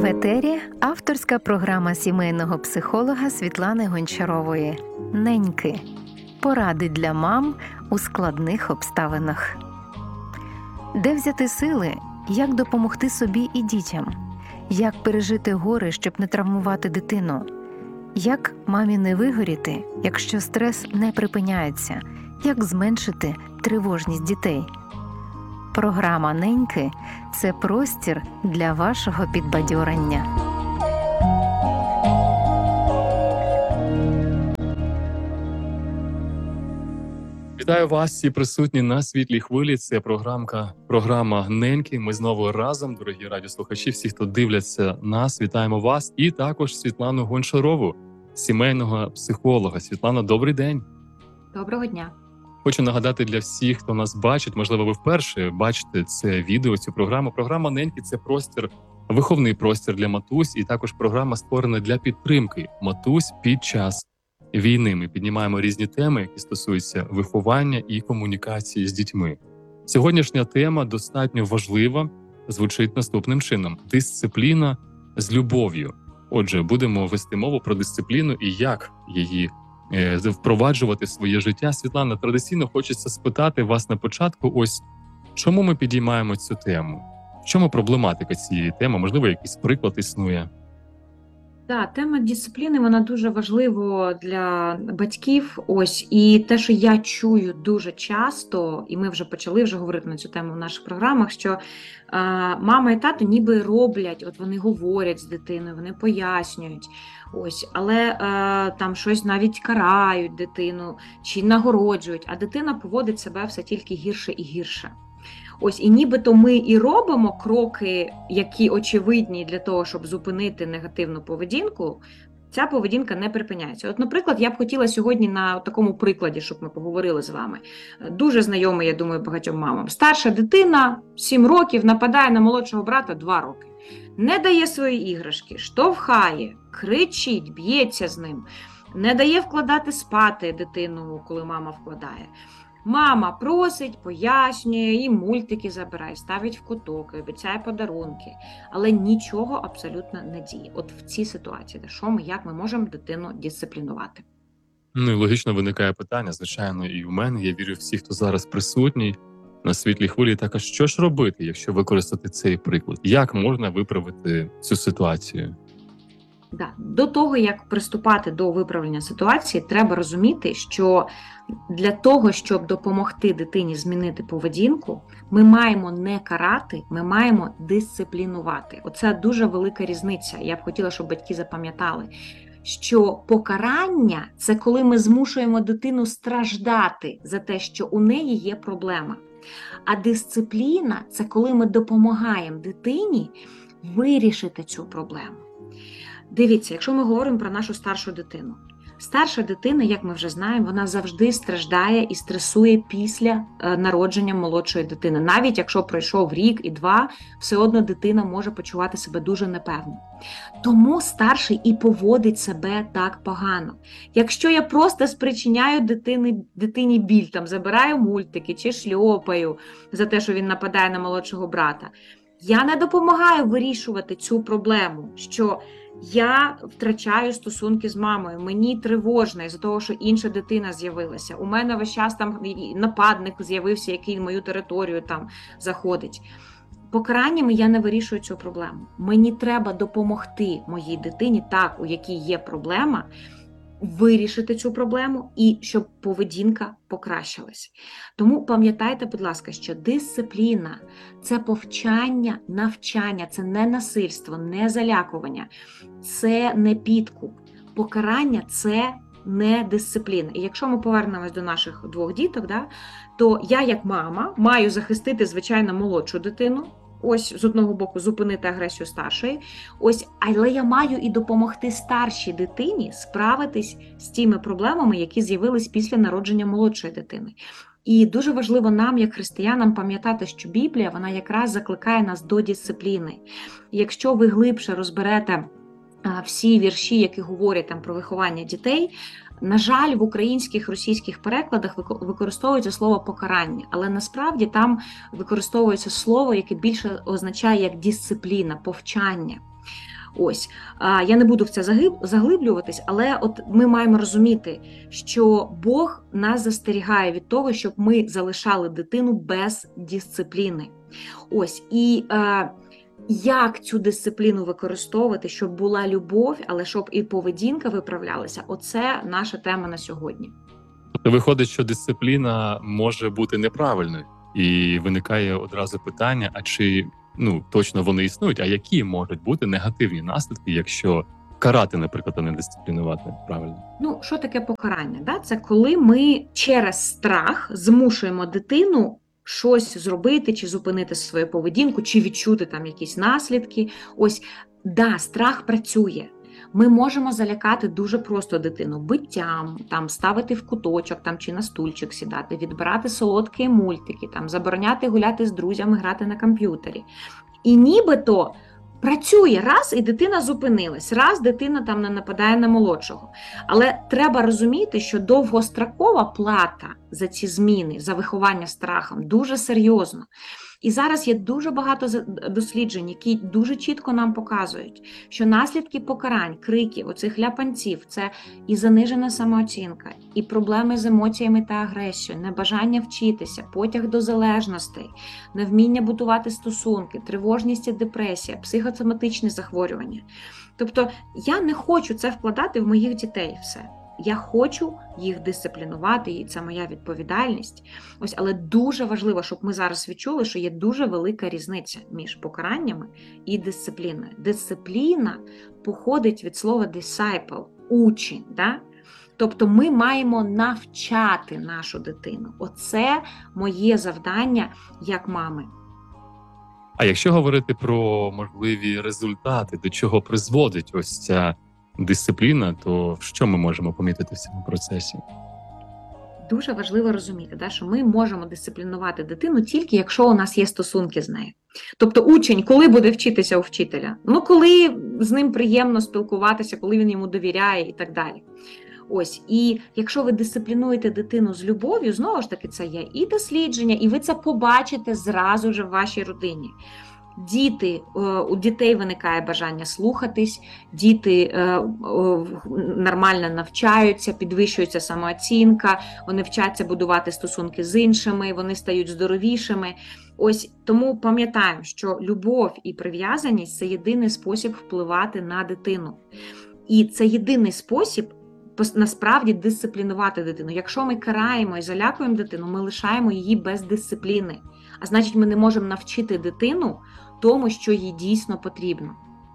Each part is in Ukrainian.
В етері авторська програма сімейного психолога Світлани Гончарової «Неньки. Поради для мам у складних обставинах». Де взяти сили, як допомогти собі і дітям? Як пережити горе, щоб не травмувати дитину? Як мамі не вигоріти, якщо стрес не припиняється? Як зменшити тривожність дітей? Програма «Неньки» – це простір для вашого підбадьорення. Вітаю вас, всі присутні на Світлій хвилі. Це програма «Неньки». Ми знову разом, дорогі радіослухачі, всі, хто дивляться нас, вітаємо вас. І також Світлану Гончарову, сімейного психолога. Світлана, добрий день. Доброго дня. Хочу нагадати для всіх, хто нас бачить, можливо, ви вперше бачите це відео, цю програму. Програма «Неньки» – це простір, виховний простір для матусь, і також програма створена для підтримки матусь під час війни. Ми піднімаємо різні теми, які стосуються виховання і комунікації з дітьми. Сьогоднішня тема достатньо важлива, звучить наступним чином: дисципліна з любов'ю. Отже, будемо вести мову про дисципліну і як її впроваджувати в своє життя. Світлана, традиційно хочеться спитати вас на початку, ось чому ми підіймаємо цю тему? В чому проблематика цієї теми? Можливо, якийсь приклад існує? Так, тема дисципліни, вона дуже важлива для батьків. Ось, і те, що я чую дуже часто, і ми вже почали говорити на цю тему в наших програмах, що мама і тато ніби роблять, от вони говорять з дитиною, вони пояснюють, ось, але там щось навіть карають дитину чи нагороджують, а дитина поводить себе все тільки гірше і гірше. Ось, і нібито ми і робимо кроки, які очевидні для того, щоб зупинити негативну поведінку, ця поведінка не припиняється. От, наприклад, я б хотіла сьогодні на такому прикладі, щоб ми поговорили з вами. Дуже знайомий, я думаю, багатьом мамам. Старша дитина, 7 років, нападає на молодшого брата 2 роки. Не дає свої іграшки, штовхає, кричить, б'ється з ним, не дає вкладати спати дитину, коли мама вкладає. Мама просить, пояснює, і мультики забирає, ставить в куток, обіцяє подарунки, але нічого абсолютно не діє. От в цій ситуації, як ми можемо дитину дисциплінувати? Ну і логічно виникає питання, звичайно, і в мене, я вірю, всі, хто зараз присутній на Світлій хвилі, так, а що ж робити, якщо використати цей приклад? Як можна виправити цю ситуацію? До того, як приступати до виправлення ситуації, треба розуміти, що для того, щоб допомогти дитині змінити поведінку, ми маємо не карати, ми маємо дисциплінувати. Оце дуже велика різниця. Я б хотіла, щоб батьки запам'ятали, що покарання – це коли ми змушуємо дитину страждати за те, що у неї є проблема. А дисципліна – це коли ми допомагаємо дитині вирішити цю проблему. Дивіться, якщо ми говоримо про нашу старшу дитину. Старша дитина, як ми вже знаємо, вона завжди страждає і стресує після народження молодшої дитини. Навіть якщо пройшов рік і 2, все одно дитина може почувати себе дуже непевно. Тому старший і поводить себе так погано. Якщо я просто спричиняю дитині біль, там, забираю мультики чи шльопаю за те, що він нападає на молодшого брата, я не допомагаю вирішувати цю проблему, що я втрачаю стосунки з мамою, мені тривожно із-за того, що інша дитина з'явилася. У мене весь час там нападник з'явився, який в мою територію там заходить. Покараннями я не вирішую цю проблему. Мені треба допомогти моїй дитині, так, у якій є проблема, вирішити цю проблему і щоб поведінка покращилась. Тому пам'ятайте, будь ласка, що дисципліна – це повчання, навчання, це не насильство, не залякування, це не підкуп. Покарання – це не дисципліна. І якщо ми повернемось до наших 2 діток, то я як мама маю захистити, звичайно, молодшу дитину, ось з одного боку зупинити агресію старшої, ось, але я маю і допомогти старшій дитині справитись з тими проблемами, які з'явились після народження молодшої дитини. І дуже важливо нам, як християнам, пам'ятати, що Біблія, вона якраз закликає нас до дисципліни. І якщо ви глибше розберете всі вірші, які говорять там про виховання дітей, на жаль, в українських, російських перекладах використовується слово покарання, але насправді там використовується слово, яке більше означає як дисципліна, повчання. Ось, я не буду в це заглиблюватись, але от ми маємо розуміти, що Бог нас застерігає від того, щоб ми залишали дитину без дисципліни. Ось, і як цю дисципліну використовувати, щоб була любов, але щоб і поведінка виправлялася, оце наша тема на сьогодні. Тобто виходить, що дисципліна може бути неправильною, і виникає одразу питання, а чи точно вони існують, а які можуть бути негативні наслідки, якщо карати, наприклад, а не дисциплінувати правильно? Що таке покарання? Да? Це коли ми через страх змушуємо дитину щось зробити, чи зупинити свою поведінку, чи відчути там якісь наслідки. Ось, да, страх працює. Ми можемо залякати дуже просто дитину биттям, там, ставити в куточок там, чи на стульчик сідати, відбирати солодкі мультики, там, забороняти гуляти з друзями, грати на комп'ютері. І нібито працює раз, і дитина зупинилась, раз дитина там не нападає на молодшого. Але треба розуміти, що довгострокова плата за ці зміни, за виховання страхом дуже серйозно. І зараз є дуже багато досліджень, які дуже чітко нам показують, що наслідки покарань, криків, оцих ляпанців – це і занижена самооцінка, і проблеми з емоціями та агресією, небажання вчитися, потяг до залежностей, невміння будувати стосунки, тривожність і депресія, психосоматичні захворювання. Тобто я не хочу це вкладати в моїх дітей все. Я хочу їх дисциплінувати, і це моя відповідальність. Ось, але дуже важливо, щоб ми зараз відчули, що є дуже велика різниця між покараннями і дисципліною. Дисципліна походить від слова disciple – учень. Да? Тобто ми маємо навчати нашу дитину. Оце моє завдання як мами. А якщо говорити про можливі результати, до чого призводить ось ця дисципліна, то що ми можемо помітити в цьому процесі? Дуже важливо розуміти, що ми можемо дисциплінувати дитину тільки якщо у нас є стосунки з нею. Тобто учень коли буде вчитися у вчителя? Коли з ним приємно спілкуватися, коли він йому довіряє і так далі. Ось, і якщо ви дисциплінуєте дитину з любов'ю, знову ж таки, це є і дослідження, і ви це побачите зразу ж в вашій родині. У дітей виникає бажання слухатись, діти нормально навчаються, підвищується самооцінка, вони вчаться будувати стосунки з іншими, вони стають здоровішими. Ось тому пам'ятаємо, що любов і прив'язаність – це єдиний спосіб впливати на дитину. І це єдиний спосіб насправді дисциплінувати дитину. Якщо ми караємо і залякуємо дитину, ми лишаємо її без дисципліни. А значить, ми не можемо навчити дитину тому, що їй дійсно потрібно.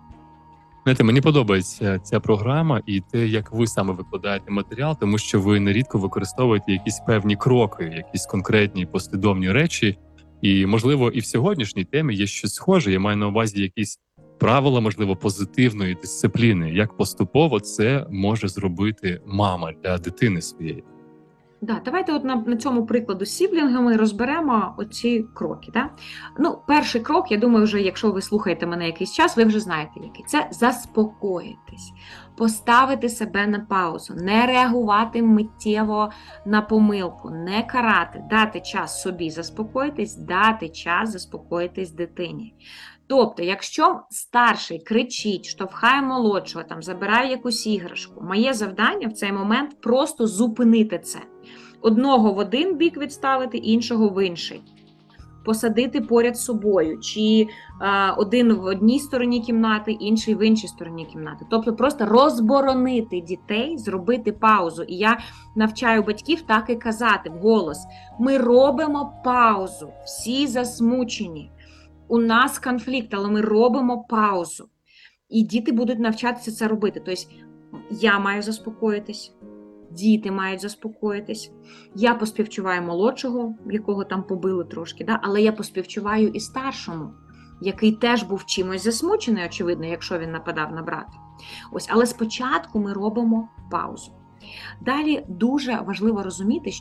Знаєте, мені подобається ця програма і те, як ви саме викладаєте матеріал, тому що ви нерідко використовуєте якісь певні кроки, якісь конкретні послідовні речі. І, можливо, і в сьогоднішній темі є щось схоже. Я маю на увазі якісь правила, можливо, позитивної дисципліни. Як поступово це може зробити мама для дитини своєї? Да, давайте от на цьому прикладу з сіблінгами розберемо оці кроки. Да? Перший крок, я думаю, вже якщо ви слухаєте мене якийсь час, ви вже знаєте який. Це заспокоїтись, поставити себе на паузу, не реагувати миттєво на помилку, не карати, дати час собі заспокоїтись, дати час заспокоїтись дитині. Тобто, якщо старший кричить, штовхає молодшого, забирає якусь іграшку, моє завдання в цей момент просто зупинити це. Одного в один бік відставити, іншого в інший. Посадити поряд з собою, чи один в одній стороні кімнати, інший в іншій стороні кімнати. Тобто просто розборонити дітей, зробити паузу. І я навчаю батьків так і казати вголос. Ми робимо паузу, всі засмучені. У нас конфлікт, але ми робимо паузу. І діти будуть навчатися це робити. Тобто я маю заспокоїтись, діти мають заспокоїтись. Я поспівчуваю молодшого, якого там побили трошки, але я поспівчуваю і старшому, який теж був чимось засмучений, очевидно, якщо він нападав на брата. Ось, але спочатку ми робимо паузу. Далі дуже важливо розуміти,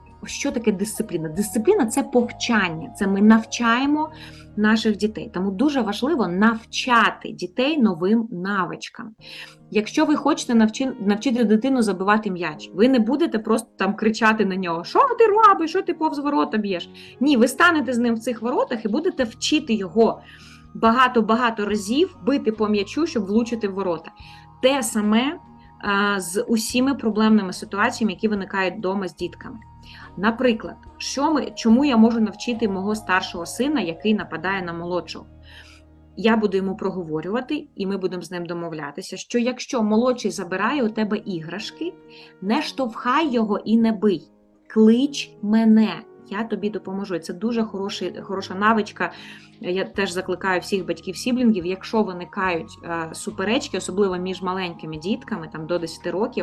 що таке дисципліна? Дисципліна – це повчання, це ми навчаємо наших дітей. Тому дуже важливо навчати дітей новим навичкам. Якщо ви хочете навчити дитину забивати м'яч, ви не будете просто кричати на нього, що ти робиш, що ти повз ворота б'єш. Ні, ви станете з ним в цих воротах і будете вчити його багато разів бити по м'ячу, щоб влучити в ворота. Те саме з усіма проблемними ситуаціями, які виникають вдома з дітками. Наприклад, чому я можу навчити мого старшого сина, який нападає на молодшого? Я буду йому проговорювати, і ми будемо з ним домовлятися, що якщо молодший забирає у тебе іграшки, не штовхай його і не бий. Клич мене, я тобі допоможу. Це дуже хороша навичка. Я теж закликаю всіх батьків-сіблінгів, якщо виникають суперечки, особливо між маленькими дітками, там до 10 років,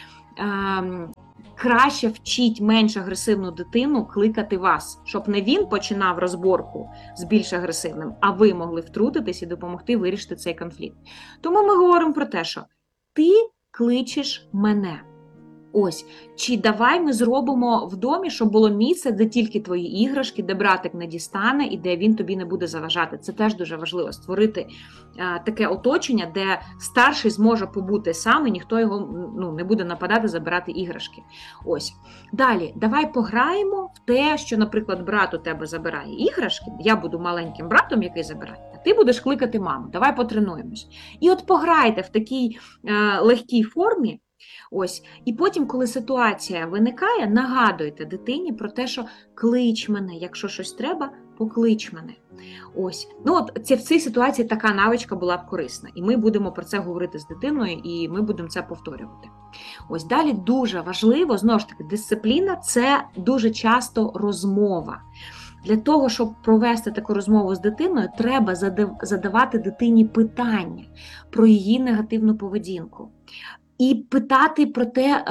краще вчіть менш агресивну дитину кликати вас, щоб не він починав розборку з більш агресивним, а ви могли втрутитись і допомогти вирішити цей конфлікт. Тому ми говоримо про те, що ти кличеш мене. Ось, чи давай ми зробимо в домі, щоб було місце, де тільки твої іграшки, де братик не дістане і де він тобі не буде заважати. Це теж дуже важливо, створити таке оточення, де старший зможе побути сам і ніхто його не буде нападати, забирати іграшки. Ось. Далі, давай пограємо в те, що, наприклад, брат у тебе забирає іграшки, я буду маленьким братом, який забирає, а ти будеш кликати маму. Давай потренуємось. І от пограйте в такій легкій формі. Ось. І потім, коли ситуація виникає, нагадуйте дитині про те, що клич мене, якщо щось треба, поклич мене. Ось. В цій ситуації така навичка була б корисна. І ми будемо про це говорити з дитиною, і ми будемо це повторювати. Ось далі дуже важливо, знову ж таки, дисципліна – це дуже часто розмова. Для того, щоб провести таку розмову з дитиною, треба задавати дитині питання про її негативну поведінку. І питати про те,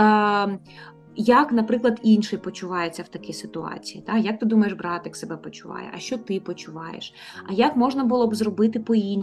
як, наприклад, інший почувається в такій ситуації. Так? Як ти думаєш, братик себе почуває? А що ти почуваєш? А як можна було б зробити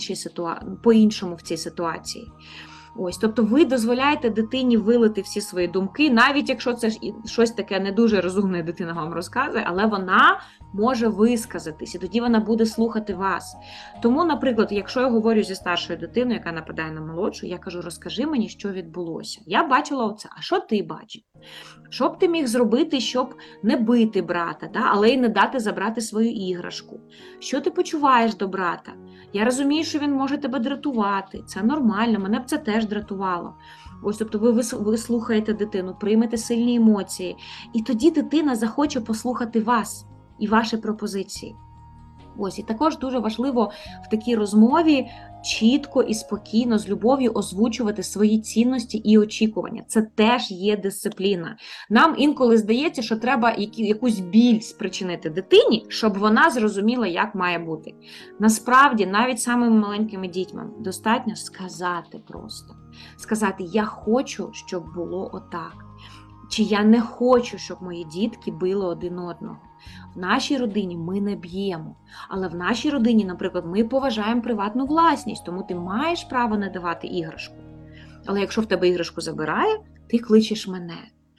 по-іншому в цій ситуації? Ось, тобто ви дозволяєте дитині вилити всі свої думки, навіть якщо це щось таке не дуже розумне дитина вам розказує, але вона може висказатись, і тоді вона буде слухати вас. Тому, наприклад, якщо я говорю зі старшою дитиною, яка нападає на молодшу, я кажу, розкажи мені, що відбулося. Я бачила оце, а що ти бачив? Що б ти міг зробити, щоб не бити брата, але й не дати забрати свою іграшку? Що ти почуваєш до брата? Я розумію, що він може тебе дратувати, це нормально, мене б це теж дратувало. Ось, тобто ви слухаєте дитину, приймете сильні емоції, і тоді дитина захоче послухати вас і ваші пропозиції. Ось, і також дуже важливо в такій розмові чітко і спокійно, з любов'ю озвучувати свої цінності і очікування. Це теж є дисципліна. Нам інколи здається, що треба якусь біль спричинити дитині, щоб вона зрозуміла, як має бути. Насправді, навіть самими маленькими дітьми достатньо сказати просто. Сказати, я хочу, щоб було отак. Чи я не хочу, щоб мої дітки били один одного. В нашій родині ми не б'ємо, але в нашій родині, наприклад, ми поважаємо приватну власність, тому ти маєш право не давати іграшку. Але якщо в тебе іграшку забирає, ти кличеш мене.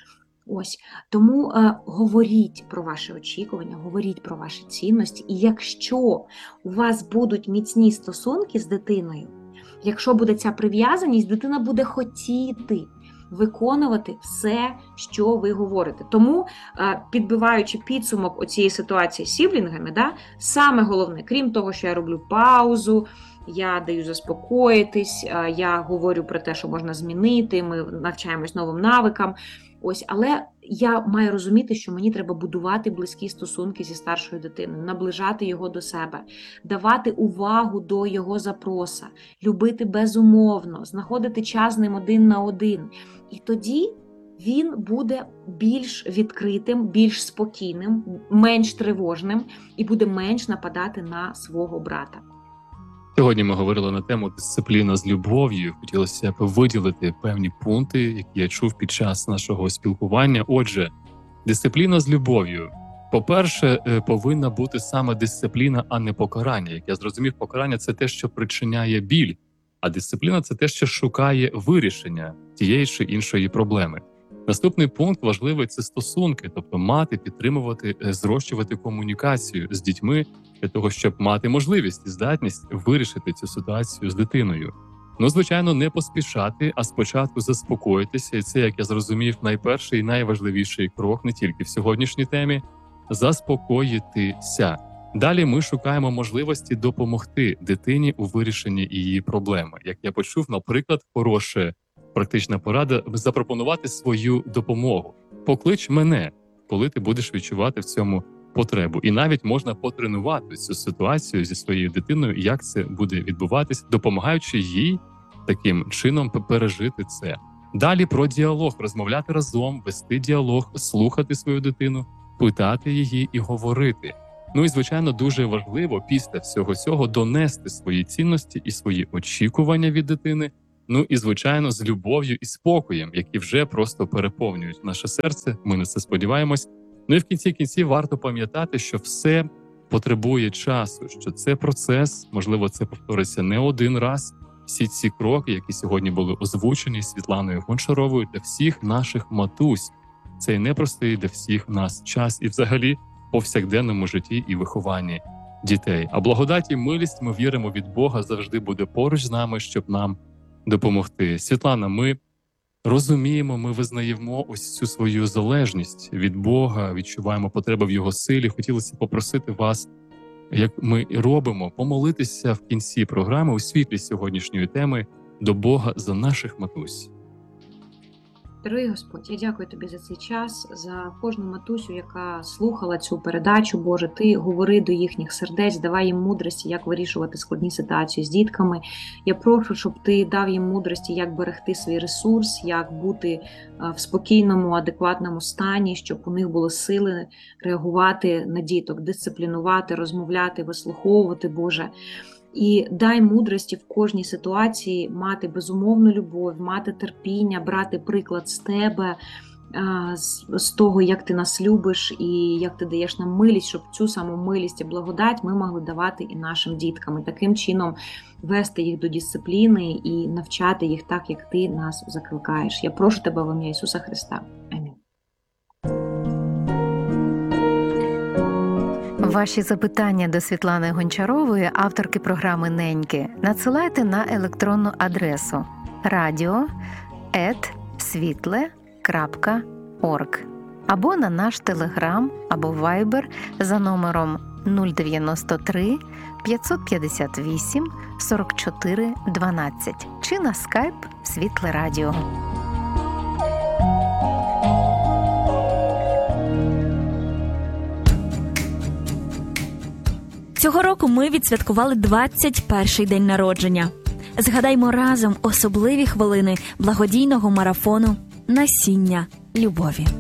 Ось. Тому говоріть про ваші очікування, говоріть про ваші цінності. І якщо у вас будуть міцні стосунки з дитиною, якщо буде ця прив'язаність, дитина буде хотіти виконувати все, що ви говорите. Тому, підбиваючи підсумок цієї ситуації з сіблінгами, саме головне, крім того, що я роблю паузу, я даю заспокоїтись, я говорю про те, що можна змінити, ми навчаємось новим навикам, ось, але я маю розуміти, що мені треба будувати близькі стосунки зі старшою дитиною, наближати його до себе, давати увагу до його запроса, любити безумовно, знаходити час з ним один на один. І тоді він буде більш відкритим, більш спокійним, менш тривожним і буде менш нападати на свого брата. Сьогодні ми говорили на тему дисципліна з любов'ю. Хотілося б виділити певні пункти, які я чув під час нашого спілкування. Отже, дисципліна з любов'ю. По-перше, повинна бути саме дисципліна, а не покарання. Як я зрозумів, покарання – це те, що причиняє біль, а дисципліна – це те, що шукає вирішення тієї чи іншої проблеми. Наступний пункт важливий – це стосунки, тобто мати, підтримувати, зрощувати комунікацію з дітьми для того, щоб мати можливість і здатність вирішити цю ситуацію з дитиною. Звичайно, не поспішати, а спочатку заспокоїтися. І це, як я зрозумів, найперший і найважливіший крок не тільки в сьогоднішній темі – заспокоїтися. Далі ми шукаємо можливості допомогти дитині у вирішенні її проблеми. Як я почув, наприклад, хороша практична порада – запропонувати свою допомогу. Поклич мене, коли ти будеш відчувати в цьому потребу. І навіть можна потренувати цю ситуацію зі своєю дитиною, як це буде відбуватись, допомагаючи їй таким чином пережити це. Далі про діалог, розмовляти разом, вести діалог, слухати свою дитину, питати її і говорити. Ну і, звичайно, дуже важливо після всього цього донести свої цінності і свої очікування від дитини, ну і, звичайно, з любов'ю і спокоєм, які вже просто переповнюють наше серце, ми на це сподіваємось. Ну і в кінці кінців варто пам'ятати, що все потребує часу, що це процес, можливо, це повториться не один раз. Всі ці кроки, які сьогодні були озвучені Світланою Гончаровою, для всіх наших матусь. Це непростий для всіх нас час і взагалі повсякденному житті і вихованні дітей. А благодать і милість, ми віримо, від Бога завжди буде поруч з нами, щоб нам допомогти. Світлана, ми розуміємо, ми визнаємо ось цю свою залежність від Бога, відчуваємо потребу в Його силі. Хотілося попросити вас, як ми робимо, помолитися в кінці програми у світлі сьогоднішньої теми до Бога за наших матусь. Дорогий Господь, я дякую Тобі за цей час, за кожну матусю, яка слухала цю передачу. Боже, Ти говори до їхніх сердець, давай їм мудрості, як вирішувати складні ситуації з дітками. Я прошу, щоб Ти дав їм мудрості, як берегти свій ресурс, як бути в спокійному, адекватному стані, щоб у них були сили реагувати на діток, дисциплінувати, розмовляти, вислуховувати, Боже. І дай мудрості в кожній ситуації мати безумовну любов, мати терпіння, брати приклад з тебе, з того, як ти нас любиш і як ти даєш нам милість, щоб цю саму милість і благодать ми могли давати і нашим діткам. І таким чином вести їх до дисципліни і навчати їх так, як ти нас закликаєш. Я прошу тебе в ім'я Ісуса Христа. Амінь. Ваші запитання до Світлани Гончарової, авторки програми «Неньки», надсилайте на електронну адресу radio@svitle.org або на наш Телеграм або Вайбер за номером 093 558 44 12 чи на скайп «Світле Радіо». Цього року ми відсвяткували 21-й день народження. Згадаймо разом особливі хвилини благодійного марафону «Насіння любові».